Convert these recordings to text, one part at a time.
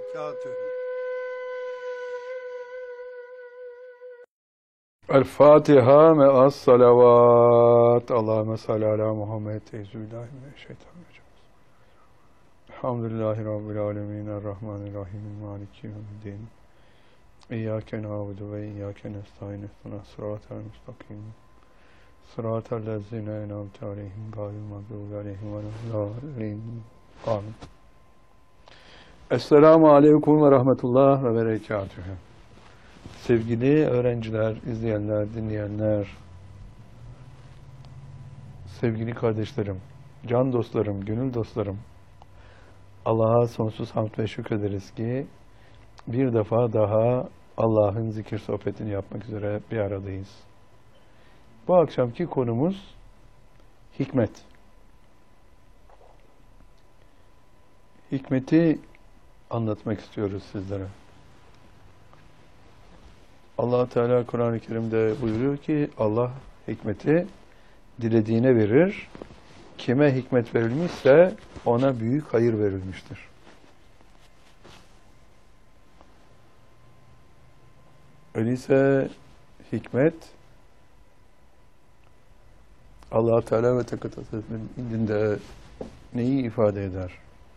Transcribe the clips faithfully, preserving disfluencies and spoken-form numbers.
berekatühü. El Fatiha me'as salavat. Allahümme salli ala Muhammed. Euzubillahimineşşeytanirracim. Elhamdülillahi Rabbil alemin. Errahmanirrahim. Maliki yevmiddin. İyyâke na'budu ve iyyâke nestaîn. İhdinas sıratal mustakim. Sıratal lezîne en'amte aleyhim gâyril mağdûbi aleyhim veleddâllîn. Amin. Esselamu aleyküm ve rahmetullah ve berekatühü. Sevgili öğrenciler, izleyenler, dinleyenler, sevgili kardeşlerim, can dostlarım, gönül dostlarım, Allah'a sonsuz hamd ve şükrederiz ki bir defa daha Allah'ın zikir sohbetini yapmak üzere bir aradayız. Bu akşamki konumuz hikmet. Hikmeti anlatmak istiyoruz sizlere. Allah Teala Kur'an-ı Kerim'de buyuruyor ki Allah hikmeti dilediğine verir. Kime hikmet verilmişse ona büyük hayır verilmiştir. Öyleyse hikmet Allah Teala ve Tekadüs'ün indinde neyi ifade eder?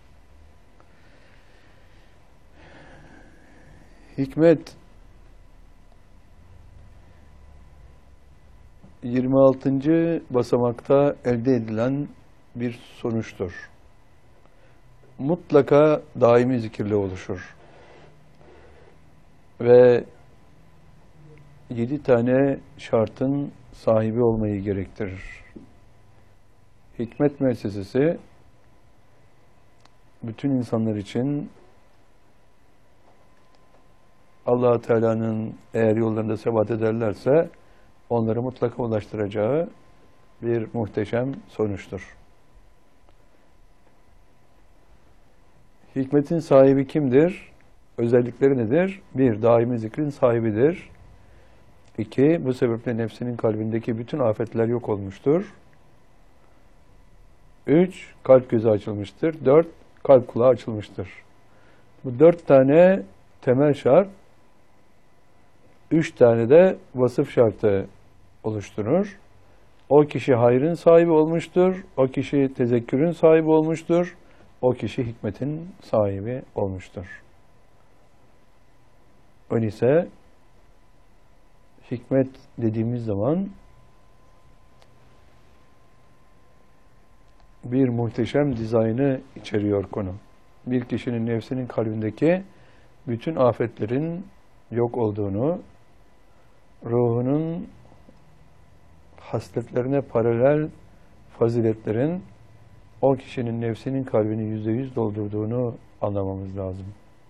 Hikmet yirmi altıncı basamakta elde edilen bir sonuçtur. Mutlaka daimi zikirle oluşur. Ve yedi tane şartın sahibi olmayı gerektirir. Hikmet müessesesi bütün insanlar için Allah Teala'nın eğer yollarında sebat ederlerse onları mutlaka ulaştıracağı bir muhteşem sonuçtur. Hikmetin sahibi kimdir? Özellikleri nedir? Bir, daimi zikrin sahibidir. İki, bu sebeple nefsinin kalbindeki bütün afetler yok olmuştur. Üç, kalp gözü açılmıştır. Dört, kalp kulağı açılmıştır. Bu dört tane temel şart, üç tane de vasıf şartı oluşturur. O kişi hayrın sahibi olmuştur. O kişi tezekkürün sahibi olmuştur. O kişi hikmetin sahibi olmuştur. Öyleyse hikmet dediğimiz zaman bir muhteşem dizaynı içeriyor konu. Bir kişinin nefsinin kalbindeki bütün afetlerin yok olduğunu, ruhunun hasletlerine paralel faziletlerin o kişinin nefsinin kalbini yüzde yüz doldurduğunu anlamamız lazım.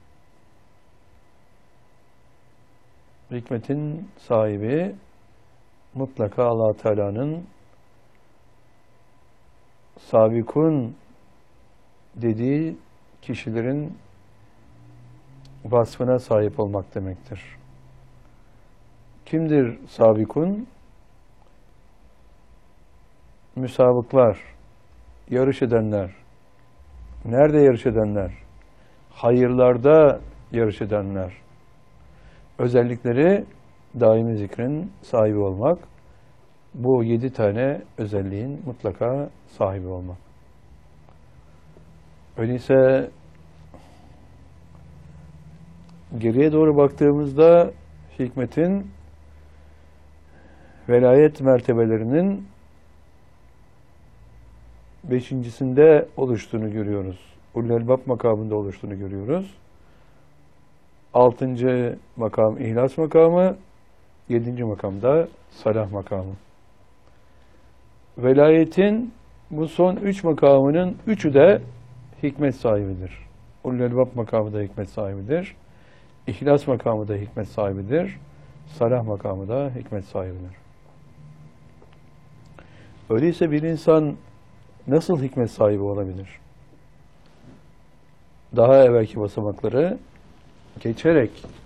Hikmetin sahibi mutlaka Allah Teala'nın sabikun dediği kişilerin vasfına sahip olmak demektir. Kimdir sabikun? Müsabıklar, yarış edenler. Nerede yarış edenler? Hayırlarda yarış edenler. Özellikleri daimi zikrin sahibi olmak. Bu yedi tane özelliğin mutlaka sahibi olmak. Öyleyse geriye doğru baktığımızda hikmetin velayet mertebelerinin beşincisinde oluştuğunu görüyoruz. Ulul Elbab makamında oluştuğunu görüyoruz. Altıncı makam ihlas makamı, yedinci makamda salah makamı. Velayetin bu son üç makamının üçü de hikmet sahibidir. Ulul Elbab makamı da hikmet sahibidir. İhlas makamı da hikmet sahibidir. Salah makamı da hikmet sahibidir. Öyleyse bir insan nasıl hikmet sahibi olabilir? Daha evvelki basamakları geçerek